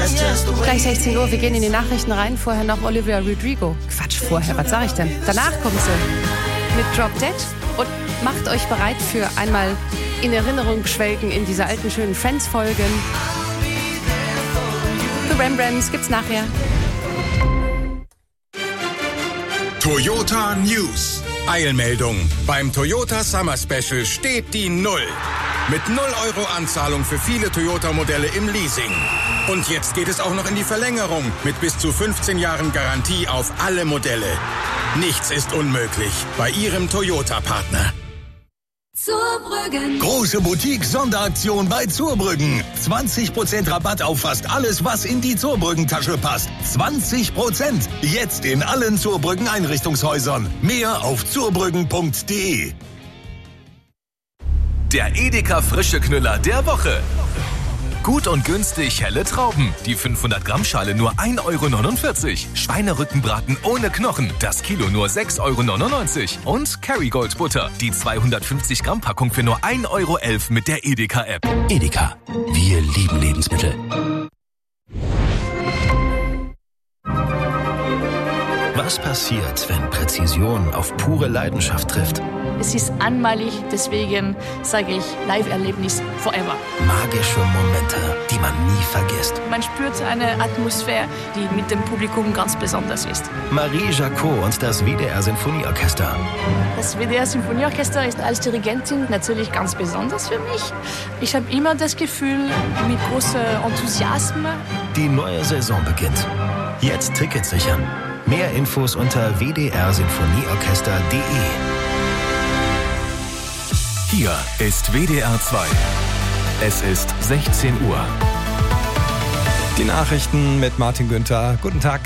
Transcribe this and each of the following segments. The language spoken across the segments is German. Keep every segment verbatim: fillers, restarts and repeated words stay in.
Gleich sechzehn Uhr, wir gehen in die Nachrichten rein. Vorher noch Olivia Rodrigo. Quatsch, vorher, was sag ich denn? Danach kommt sie mit Drop Dead und macht euch bereit für einmal in Erinnerung schwelgen in diese alten schönen Friends-Folgen. The Rembrandts gibt's nachher. Toyota News. Eilmeldung. Beim Toyota Summer Special steht die Null. Mit null Euro Anzahlung für viele Toyota-Modelle im Leasing. Und jetzt geht es auch noch in die Verlängerung mit bis zu fünfzehn Jahren Garantie auf alle Modelle. Nichts ist unmöglich bei Ihrem Toyota-Partner. Zurbrüggen. Große Boutique-Sonderaktion bei Zurbrüggen. zwanzig Prozent Rabatt auf fast alles, was in die Zurbrüggen-Tasche passt. zwanzig Prozent. Jetzt in allen Zurbrüggen-Einrichtungshäusern. Mehr auf zurbrüggen punkt de. Der Edeka Frische Knüller der Woche. Gut und günstig helle Trauben. Die fünfhundert Gramm Schale nur ein Euro neunundvierzig. Schweinerückenbraten ohne Knochen. Das Kilo nur sechs Euro neunundneunzig. Und Kerrygold Butter. Die zweihundertfünfzig Gramm Packung für nur ein Euro elf mit der Edeka App. Edeka. Wir lieben Lebensmittel. Was passiert, wenn Präzision auf pure Leidenschaft trifft? Es ist einmalig, deswegen sage ich Live-Erlebnis forever. Magische Momente, die man nie vergisst. Man spürt eine Atmosphäre, die mit dem Publikum ganz besonders ist. Marie Jacot und das W D R Sinfonieorchester. Das W D R Sinfonieorchester ist als Dirigentin natürlich ganz besonders für mich. Ich habe immer das Gefühl, mit großem Enthusiasmus. Die neue Saison beginnt. Jetzt Tickets sichern. Mehr Infos unter w d r sinfonieorchester punkt de. Hier ist W D R zwei. Es ist sechzehn Uhr. Die Nachrichten mit Martin Günther. Guten Tag.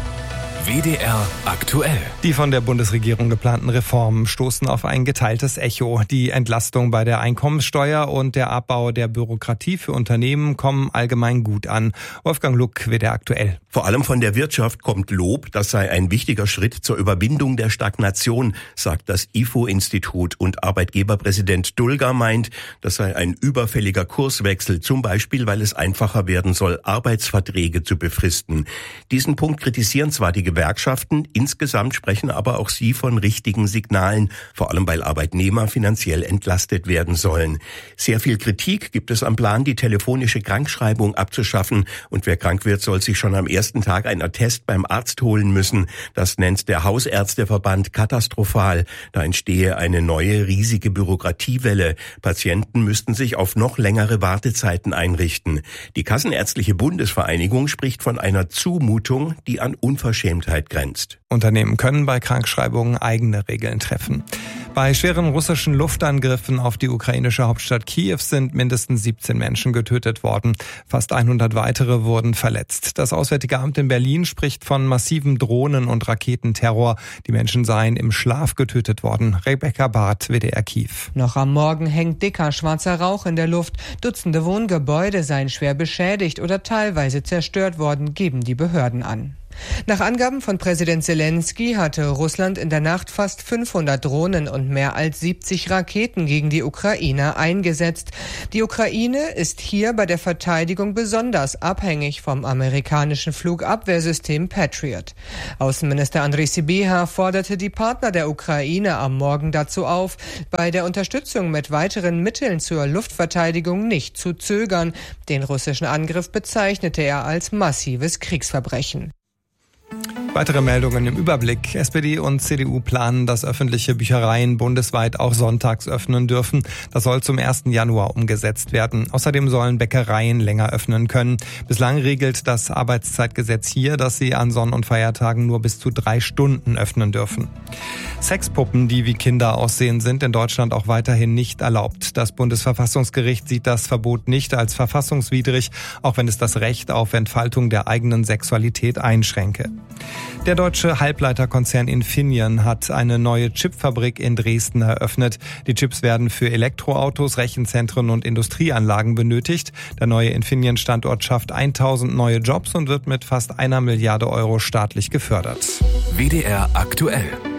W D R aktuell. Die von der Bundesregierung geplanten Reformen stoßen auf ein geteiltes Echo. Die Entlastung bei der Einkommenssteuer und der Abbau der Bürokratie für Unternehmen kommen allgemein gut an. Wolfgang Luck, W D R aktuell. Vor allem von der Wirtschaft kommt Lob, das sei ein wichtiger Schritt zur Überwindung der Stagnation, sagt das I F O-Institut. Und Arbeitgeberpräsident Dulger meint, das sei ein überfälliger Kurswechsel, zum Beispiel, weil es einfacher werden soll, Arbeitsverträge zu befristen. Diesen Punkt kritisieren zwar die Gewerkschaften, insgesamt sprechen aber auch sie von richtigen Signalen, vor allem weil Arbeitnehmer finanziell entlastet werden sollen. Sehr viel Kritik gibt es am Plan, die telefonische Krankschreibung abzuschaffen, und wer krank wird, soll sich schon am ersten Tag einen Attest beim Arzt holen müssen. Das nennt der Hausärzteverband katastrophal. Da entstehe eine neue riesige Bürokratiewelle. Patienten müssten sich auf noch längere Wartezeiten einrichten. Die Kassenärztliche Bundesvereinigung spricht von einer Zumutung, die an Unverschämtheit grenzt. Unternehmen können bei Krankschreibungen eigene Regeln treffen. Bei schweren russischen Luftangriffen auf die ukrainische Hauptstadt Kiew sind mindestens siebzehn Menschen getötet worden. Fast hundert weitere wurden verletzt. Das Auswärtige Amt in Berlin spricht von massivem Drohnen- und Raketenterror. Die Menschen seien im Schlaf getötet worden. Rebecca Barth, W D R Kiew. Noch am Morgen hängt dicker schwarzer Rauch in der Luft. Dutzende Wohngebäude seien schwer beschädigt oder teilweise zerstört worden, geben die Behörden an. Nach Angaben von Präsident Zelensky hatte Russland in der Nacht fast fünfhundert Drohnen und mehr als siebzig Raketen gegen die Ukraine eingesetzt. Die Ukraine ist hier bei der Verteidigung besonders abhängig vom amerikanischen Flugabwehrsystem Patriot. Außenminister Andriy Sybiha forderte die Partner der Ukraine am Morgen dazu auf, bei der Unterstützung mit weiteren Mitteln zur Luftverteidigung nicht zu zögern. Den russischen Angriff bezeichnete er als massives Kriegsverbrechen. Weitere Meldungen im Überblick. S P D und C D U planen, dass öffentliche Büchereien bundesweit auch sonntags öffnen dürfen. Das soll zum ersten Januar umgesetzt werden. Außerdem sollen Bäckereien länger öffnen können. Bislang regelt das Arbeitszeitgesetz hier, dass sie an Sonn- und Feiertagen nur bis zu drei Stunden öffnen dürfen. Sexpuppen, die wie Kinder aussehen, sind in Deutschland auch weiterhin nicht erlaubt. Das Bundesverfassungsgericht sieht das Verbot nicht als verfassungswidrig, auch wenn es das Recht auf Entfaltung der eigenen Sexualität einschränke. Der deutsche Halbleiterkonzern Infineon hat eine neue Chipfabrik in Dresden eröffnet. Die Chips werden für Elektroautos, Rechenzentren und Industrieanlagen benötigt. Der neue Infineon-Standort schafft tausend neue Jobs und wird mit fast einer Milliarde Euro staatlich gefördert. W D R aktuell.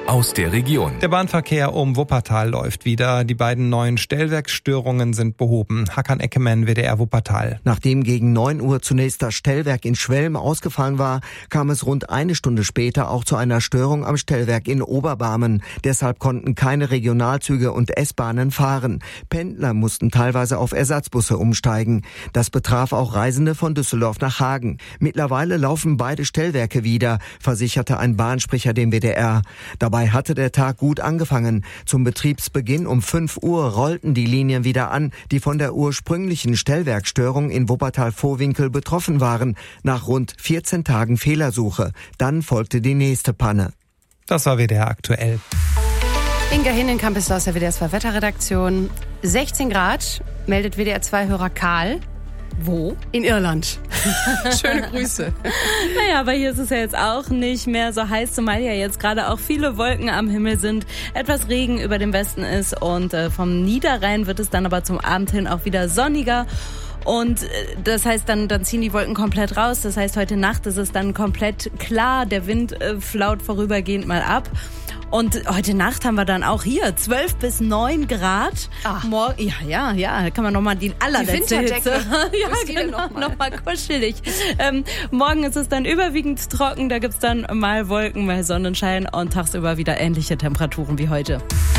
aus der Region. Der Bahnverkehr um Wuppertal läuft wieder. Die beiden neuen Stellwerksstörungen sind behoben. Hakan Eckemann, W D R Wuppertal. Nachdem gegen neun Uhr zunächst das Stellwerk in Schwelm ausgefallen war, kam es rund eine Stunde später auch zu einer Störung am Stellwerk in Oberbarmen. Deshalb konnten keine Regionalzüge und S-Bahnen fahren. Pendler mussten teilweise auf Ersatzbusse umsteigen. Das betraf auch Reisende von Düsseldorf nach Hagen. Mittlerweile laufen beide Stellwerke wieder, versicherte ein Bahnsprecher dem W D R. Dabei hatte der Tag gut angefangen. Zum Betriebsbeginn um fünf Uhr rollten die Linien wieder an, die von der ursprünglichen Stellwerkstörung in Wuppertal-Vohwinkel betroffen waren, nach rund vierzehn Tagen Fehlersuche. Dann folgte die nächste Panne. Das war W D R aktuell. Inga Hinnenkamp ist aus der W D R zwei Wetterredaktion. sechzehn Grad, meldet W D R zwei Hörer Karl. Wo? In Irland. Schöne Grüße. Naja, aber hier ist es ja jetzt auch nicht mehr so heiß, zumal ja jetzt gerade auch viele Wolken am Himmel sind, etwas Regen über dem Westen ist und äh, vom Niederrhein wird es dann aber zum Abend hin auch wieder sonniger. Und äh, das heißt, dann, dann ziehen die Wolken komplett raus. Das heißt, heute Nacht ist es dann komplett klar. Der Wind äh, flaut vorübergehend mal ab. Und heute Nacht haben wir dann auch hier zwölf bis neun Grad. Morgen, ja, ja, ja, da kann man nochmal die allerletzte die Hitze. Ja, genau, nochmal noch mal kuschelig. Ähm, morgen ist es dann überwiegend trocken, da gibt's dann mal Wolken, mal Sonnenschein und tagsüber wieder ähnliche Temperaturen wie heute.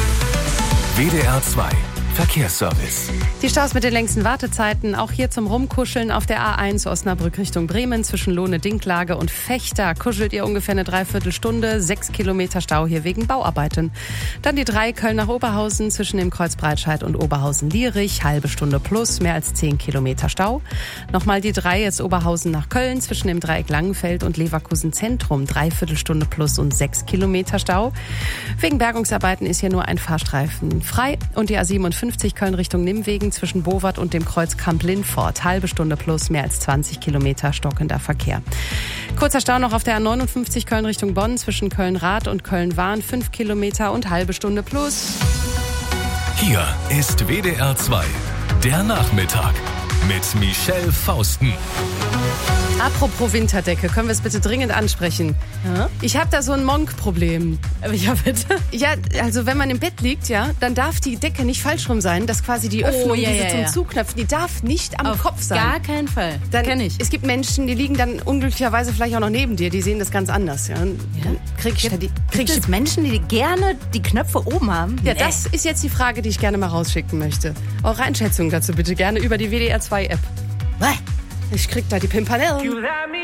W D R zwei Verkehrsservice. Die Staus mit den längsten Wartezeiten, auch hier zum Rumkuscheln auf der A eins Osnabrück Richtung Bremen zwischen Lohne-Dinklage und Fechter. Kuschelt ihr ungefähr eine Dreiviertelstunde, sechs Kilometer Stau hier wegen Bauarbeiten. Dann die drei Köln nach Oberhausen zwischen dem Kreuz Breitscheid und Oberhausen-Lierich, halbe Stunde plus, mehr als zehn Kilometer Stau. Nochmal die drei jetzt Oberhausen nach Köln zwischen dem Dreieck Langenfeld und Leverkusen Zentrum, Dreiviertelstunde plus und sechs Kilometer Stau. Wegen Bergungsarbeiten ist hier nur ein Fahrstreifen frei und die A siebenundfünfzig Köln Richtung Nimwegen zwischen Bowart und dem Kreuz Kamp-Lindfort. Halbe Stunde plus, mehr als zwanzig Kilometer stockender Verkehr. Kurzer Stau noch auf der A neunundfünfzig Köln Richtung Bonn zwischen Köln-Rath und Köln-Wahn. fünf Kilometer und halbe Stunde plus. Hier ist W D R zwei, der Nachmittag mit Michelle Fausten. Apropos Winterdecke, können wir es bitte dringend ansprechen? Ja? Ich habe da so ein Monk-Problem. Ja, bitte? Ja, also wenn man im Bett liegt, ja, dann darf die Decke nicht falsch rum sein, dass quasi die Öffnung, oh, ja, diese ja, zum ja. Zuknöpfen, die darf nicht am Auf Kopf sein. Gar keinen Fall. Dann, kenn ich. Es gibt Menschen, die liegen dann unglücklicherweise vielleicht auch noch neben dir, die sehen das ganz anders. Ja? Dann Ja? krieg ich Gibt, die, krieg krieg es Menschen, die gerne die Knöpfe oben haben? Ja, Nee. das ist jetzt die Frage, die ich gerne mal rausschicken möchte. Eure Einschätzung dazu bitte gerne über die W D R zwei App. Ich krieg da die Pimpernellen.